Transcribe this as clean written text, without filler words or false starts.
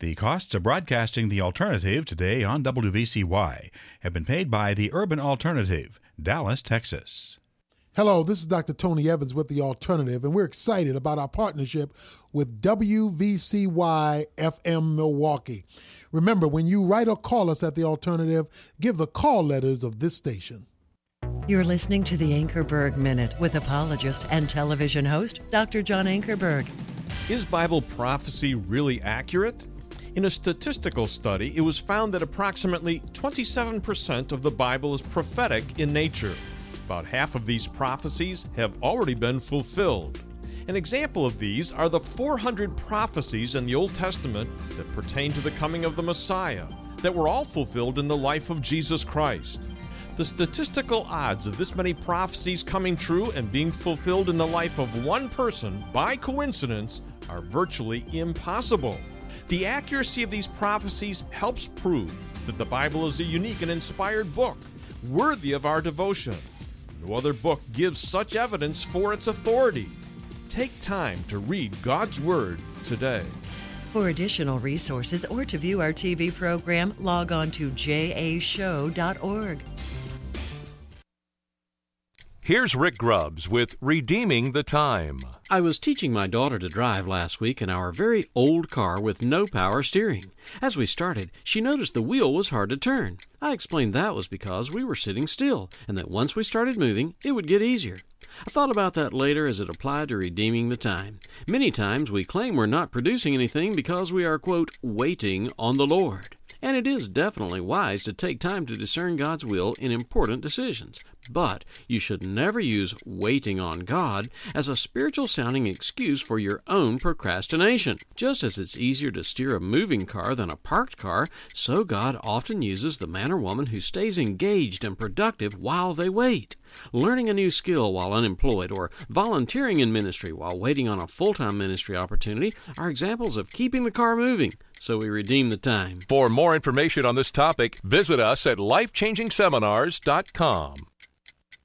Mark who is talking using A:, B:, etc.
A: The costs of broadcasting The Alternative today on WVCY have been paid by the Urban Alternative, Dallas, Texas.
B: Hello, this is Dr. Tony Evans with The Alternative, and we're excited about our partnership with WVCY FM Milwaukee. Remember, when you write or call us at The Alternative, give the call letters of this station.
C: You're listening to the Ankerberg Minute with apologist and television host, Dr. John Ankerberg.
D: Is Bible prophecy really accurate? In a statistical study, it was found that approximately 27% of the Bible is prophetic in nature. About half of these prophecies have already been fulfilled. An example of these are the 400 prophecies in the Old Testament that pertain to the coming of the Messiah, that were all fulfilled in the life of Jesus Christ. The statistical odds of this many prophecies coming true and being fulfilled in the life of one person by coincidence are virtually impossible. The accuracy of these prophecies helps prove that the Bible is a unique and inspired book, worthy of our devotion. No other book gives such evidence for its authority. Take time to read God's Word today.
C: For additional resources or to view our TV program, log on to jashow.org.
E: Here's Rick Grubbs with Redeeming the Time.
F: I was teaching my daughter to drive last week in our very old car with no power steering. As we started, she noticed the wheel was hard to turn. I explained that was because we were sitting still, and that once we started moving, it would get easier. I thought about that later as it applied to redeeming the time. Many times we claim we're not producing anything because we are, quote, waiting on the Lord. And it is definitely wise to take time to discern God's will in important decisions. But you should never use waiting on God as a spiritual-sounding excuse for your own procrastination. Just as it's easier to steer a moving car than a parked car, so God often uses the man or woman who stays engaged and productive while they wait. Learning a new skill while unemployed or volunteering in ministry while waiting on a full-time ministry opportunity are examples of keeping the car moving, so we redeem the time.
E: For more information on this topic, visit us at lifechangingseminars.com.